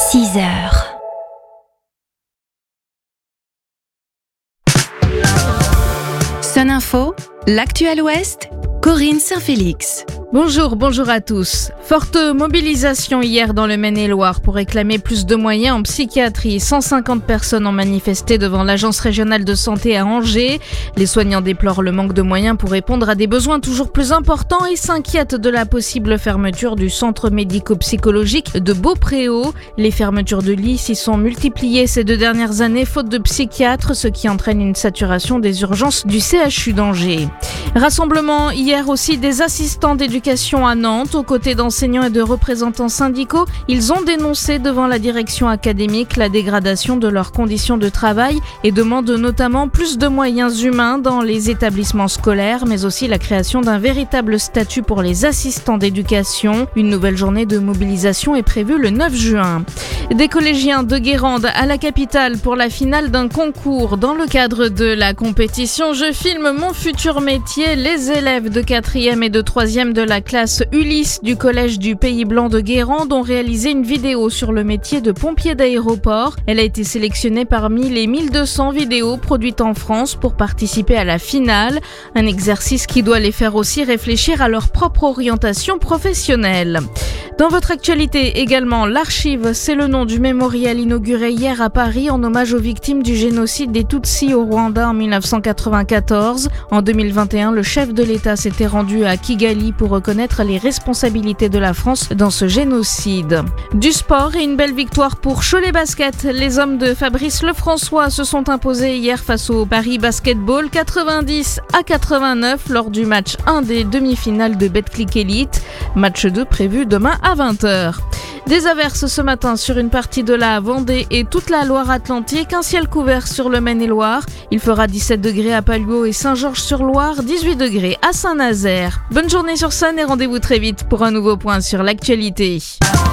6h. Sun Info, l'actuel Ouest, Corinne Saint-Félix. Bonjour à tous. Forte mobilisation hier dans le Maine-et-Loire pour réclamer plus de moyens en psychiatrie. 150 personnes ont manifesté devant l'agence régionale de santé à Angers. Les soignants déplorent le manque de moyens pour répondre à des besoins toujours plus importants et s'inquiètent de la possible fermeture du centre médico-psychologique de Beaupréau. Les fermetures de lits s'y sont multipliées ces 2 dernières années faute de psychiatres, ce qui entraîne une saturation des urgences du CHU d'Angers. Rassemblement hier aussi des assistants d'éducation à Nantes, aux côtés d'enseignants et de représentants syndicaux. Ils ont dénoncé devant la direction académique la dégradation de leurs conditions de travail et demandent notamment plus de moyens humains dans les établissements scolaires, mais aussi la création d'un véritable statut pour les assistants d'éducation. Une nouvelle journée de mobilisation est prévue le 9 juin. Des collégiens de Guérande à la capitale pour la finale d'un concours. Dans le cadre de la compétition Je filme mon futur métier, les élèves de 4e et de 3e de la classe Ulysse du collège du Pays Blanc de Guérande ont réalisé une vidéo sur le métier de pompier d'aéroport. Elle a été sélectionnée parmi les 1200 vidéos produites en France pour participer à la finale. Un exercice qui doit les faire aussi réfléchir à leur propre orientation professionnelle. Dans votre actualité également, l'Archive, c'est le nom du mémorial inauguré hier à Paris en hommage aux victimes du génocide des Tutsis au Rwanda en 1994. En 2021, le chef de l'État s'était rendu à Kigali pour reconnaître les responsabilités de la France dans ce génocide. Du sport et une belle victoire pour Cholet Basket. Les hommes de Fabrice Lefrançois se sont imposés hier face au Paris Basketball 90-89 lors du match 1 des demi-finales de Betclic Elite. Match 2 prévu demain à 20h. Des averses ce matin sur une partie de la Vendée et toute la Loire-Atlantique, un ciel couvert sur le Maine-et-Loire. Il fera 17 degrés à Palluau et Saint-Georges-sur-Loire, 18 degrés à Saint-Nazaire. Bonne journée sur Sun et rendez-vous très vite pour un nouveau point sur l'actualité.